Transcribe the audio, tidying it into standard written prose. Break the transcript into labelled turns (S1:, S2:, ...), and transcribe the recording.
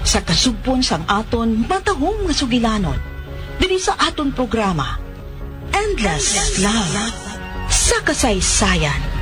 S1: sa kasugpon sang aton matahong nga sugilanon dili sa aton programa Endless Love sa kasaysayan.